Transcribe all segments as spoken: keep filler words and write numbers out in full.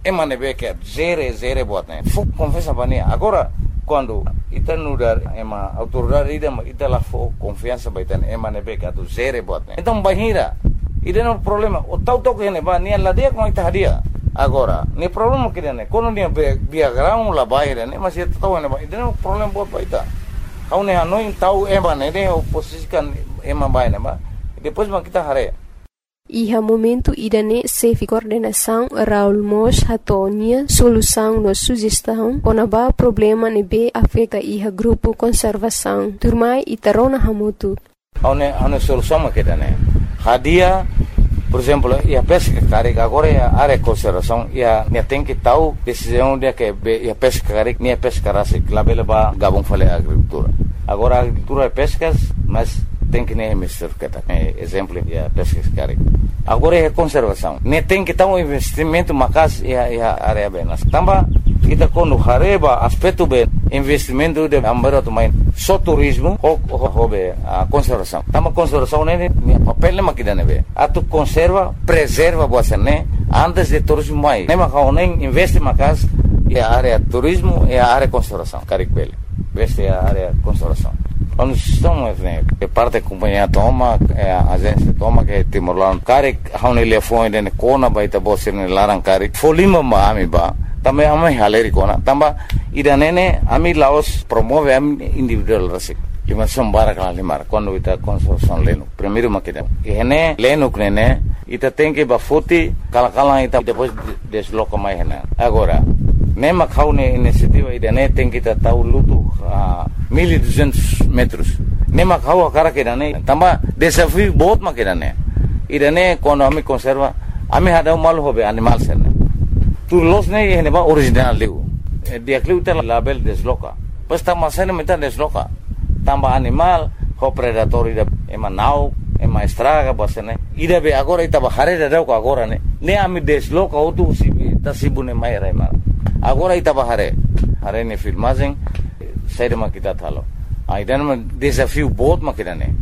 emane beke zere zere buatnya. Fuk confiança bania. Agora quando ita nudar ema autoridade ida ita la fo confiança baitan emane beke atu zere buatnya. Então bahira. Ida no problema. O tau tau que ne ba nia la dia com ita hadia. Agora, ni problema que ne quando nia via grau la baira ne mas ita tau ne ba ida no problema buat baita. Kau ne hanoi tau emane ne oposisikan ema baina ba. Depois mas kita hare. Iha momento idane sefi coordenação Raul Mos hatonia solução no sugestão onaba problema ne be afeta iha grupo conservação turmai itarona hamutu. Aune aune solução makidane. Hadia, por exemplo, ia pesca carik agora ia área conservação ia ne tem que tal decisão dia que ia pesca carik ne pesca rase labela ba gabon fale agricultura. Agora agricultura pescas, mas tem que nem mister kata exemplo ya pesca carik. Agora é conservação. Ne tem que ter um investimento macas ia ia área benas. Tamba kita quando hareba aspecto bem investimento de ambarato main só turismo ou hobe a conservação. Tamba conservação ne papel ne makidane be. Atu conserva, preserva boa né antes de turismo mai. Ne makau nem investe macas ia área turismo e a área conservação carik bele. Veste a área conservação. Quando estamos que parte da companhia toma, a agência toma que Timor-Leste, cara, há ele foi de Kona baita bosse ne larang cara, folima ma ami ba, também ami haleri Kona, tamba ida nene ami Laos promove ami individual rasik. Lima sombara kala lima, quando ita construção leno, primeiro makita. E hene leno nene, ita tem que bafuti kala kala ita depois desloca mais hene. Agora nema kau ne inisiativa ida ne tem que ta tahu lutu mil e duzentos metros. Nema kau akara keda ne tamba desafio बहुत makeda ne. Ida ne quando ami conserva ami hada mal hobe animal serne. Tu los ne hene ba original liu. Dia kliu ta label desloca. Pas tamba sene meta desloca. Tamba animal ho predator ida ema nau ema estraga basene. Ida be agora ita ba hare da ko agora ne. Ne ami desloca otu sibi ta sibune mai rai mara. Agora ita bahare, hare ne filmagem, saída makita thalo. Aí dan um desafio बहुत makita ne.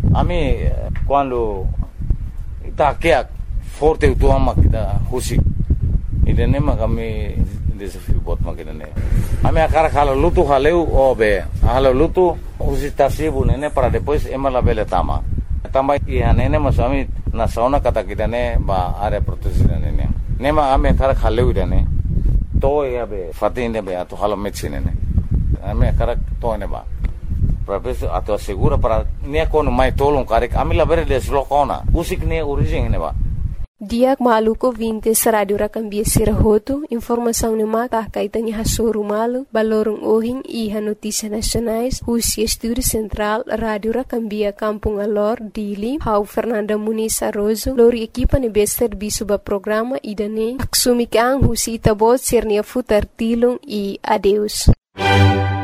Ami quando ita kia forte o tua makita husi. Ida ne makami desafio बहुत makita ne. Ami akara khala lutu haleu obe, halo lutu husi tasibu ne para depois emala bele tama. Tama ia ne ne masami na sauna kata kita ne ba area proteção ne ne. Ne ma ami akara khaleu ida ne. To ya be fatine be ato halo medicine ne ame karak to ne ba professor ato segura para ne kono mai tolong karik amila bere deslokona usik ne origem ne ba Diak maluko vintes radio rakambia sirahoto informação ne mata kaitanya hasuru malu balorong ohing iha notícia nacionais husi estúdio central radio rakambia Kampung Alor Dili hau Fernanda Muniz Arrozo lori equipa ne be serviço ba programa idane aksumi kang husi tabot sirnia futar tilong e adeus.